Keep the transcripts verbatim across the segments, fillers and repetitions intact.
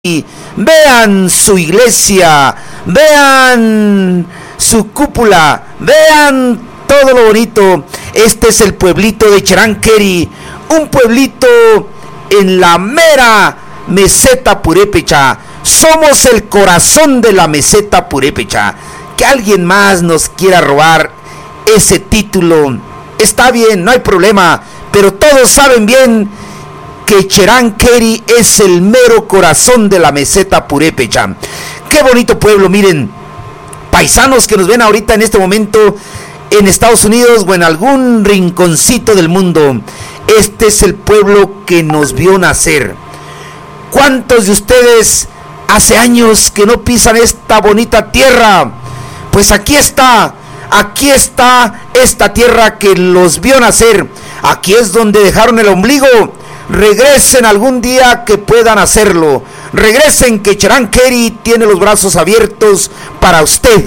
Vean su iglesia, vean su cúpula, vean todo lo bonito. Este es el pueblito de Cheranqueri, un pueblito en la mera meseta purépecha. Somos el corazón de la meseta purépecha. Que alguien más nos quiera robar ese título, está bien, no hay problema, pero todos saben bien que Cheranqueri es el mero corazón de la meseta purépecha. Qué bonito pueblo, miren, paisanos que nos ven ahorita en este momento en Estados Unidos o en algún rinconcito del mundo. Este es el pueblo que nos vio nacer. ¿Cuántos de ustedes hace años que no pisan esta bonita tierra? Pues aquí está, aquí está esta tierra que los vio nacer. Aquí es donde dejaron el ombligo. Regresen algún día que puedan hacerlo. Regresen, que Cheranqueri tiene los brazos abiertos para usted,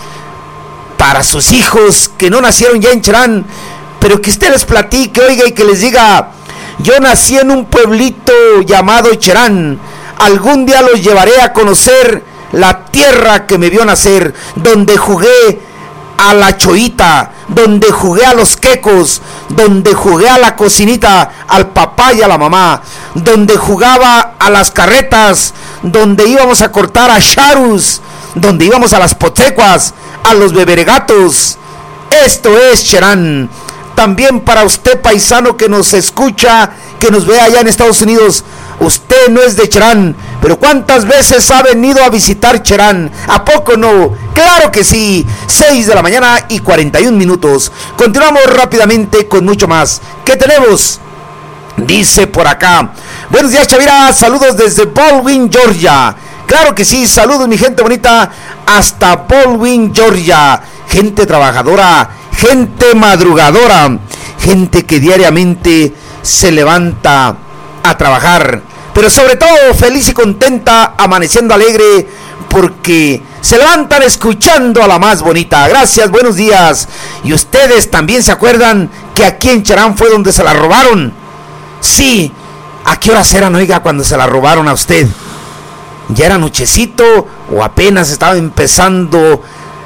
para sus hijos que no nacieron ya en Cherán, pero que usted les platique, oiga, y que les diga: yo nací en un pueblito llamado Cherán. Algún día los llevaré a conocer la tierra que me vio nacer, donde jugué a la choita, donde jugué a los quecos, donde jugué a la cocinita, al papá y a la mamá, donde jugaba a las carretas, donde íbamos a cortar a charus, donde íbamos a las potecuas, a los beberegatos. Esto es Cherán. También para usted, paisano que nos escucha, que nos ve allá en Estados Unidos, usted no es de Cherán, pero ¿cuántas veces ha venido a visitar Cherán? ¿A poco no? Claro que sí. seis de la mañana y cuarenta y un minutos. Continuamos rápidamente con mucho más. ¿Qué tenemos? Dice por acá: buenos días, Chavira, saludos desde Baldwin, Georgia. Claro que sí, saludos mi gente bonita hasta Baldwin, Georgia. Gente trabajadora, gente madrugadora, gente que diariamente se levanta a trabajar, pero sobre todo feliz y contenta, amaneciendo alegre, porque se levantan escuchando a la más bonita. Gracias, buenos días. Y ustedes también se acuerdan que aquí en Cherán fue donde se la robaron. Sí, ¿a qué horas eran, oiga, cuando se la robaron a usted? ¿Ya era anochecito o apenas estaba empezando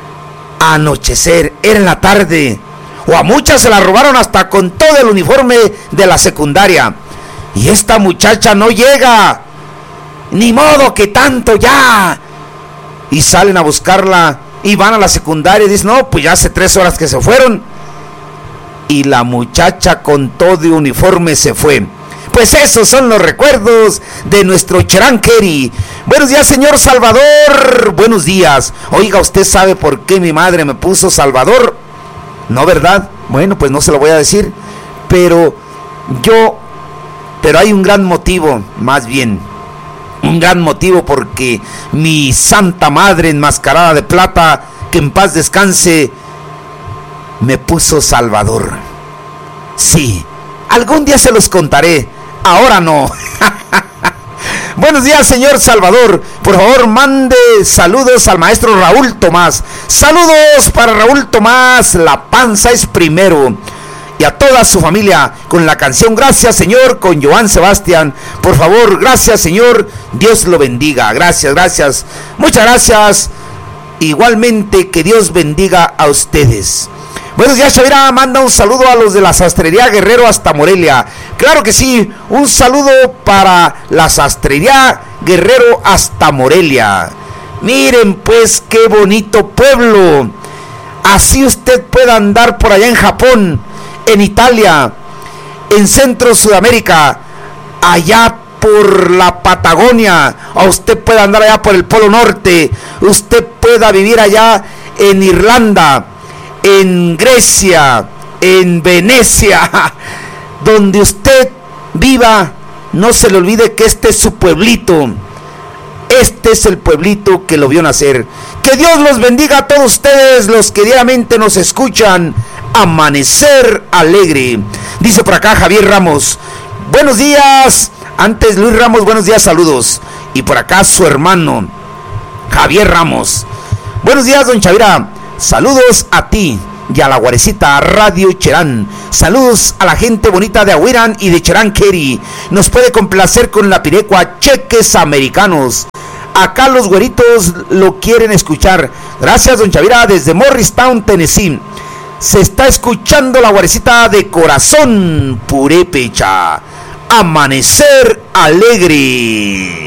a anochecer? Era en la tarde. O a muchas se la robaron hasta con todo el uniforme de la secundaria. Y esta muchacha no llega. Ni modo, que tanto ya. Y salen a buscarla y van a la secundaria y dicen: no, pues ya hace tres horas que se fueron. Y la muchacha con todo el uniforme se fue. Pues esos son los recuerdos de nuestro Cheranqueri. Buenos días, señor Salvador. Buenos días. Oiga, ¿usted sabe por qué mi madre me puso Salvador? ¿No, verdad? Bueno, pues no se lo voy a decir. Pero yo... Pero hay un gran motivo, más bien. Un gran motivo, porque mi santa madre enmascarada de plata, que en paz descanse, me puso Salvador. Sí, algún día se los contaré. Ahora no. Buenos días, señor Salvador. Por favor, mande saludos al maestro Raúl Tomás. Saludos para Raúl Tomás. La panza es primero. Y a toda su familia con la canción Gracias, Señor, con Joan Sebastián. Por favor, gracias, Señor. Dios lo bendiga. Gracias, gracias. Muchas gracias. Igualmente, que Dios bendiga a ustedes. Buenos días, Chavira. Manda un saludo a los de la Sastrería Guerrero hasta Morelia. Claro que sí. Un saludo para la Sastrería Guerrero hasta Morelia. Miren pues qué bonito pueblo. Así usted puede andar por allá en Japón, en Italia, en Centro Sudamérica, allá por la Patagonia, o usted puede andar allá por el Polo Norte, usted pueda vivir allá en Irlanda, en Grecia, en Venecia, donde usted viva, no se le olvide que este es su pueblito. Este es el pueblito que lo vio nacer. Que Dios los bendiga a todos ustedes, los que diariamente nos escuchan. Amanecer alegre. Dice por acá Javier Ramos: buenos días. Antes Luis Ramos, buenos días, saludos. Y por acá su hermano Javier Ramos: buenos días, don Chavira. Saludos a ti y a la Guarecita Radio Cherán. Saludos a la gente bonita de Ahuirán y de Cherán-Query. Nos puede complacer con la pirecua Cheques Americanos. Acá los güeritos lo quieren escuchar. Gracias, don Chavira, desde Morristown, Tennessee. Se está escuchando la Guarecita de corazón purépecha. Amanecer alegre.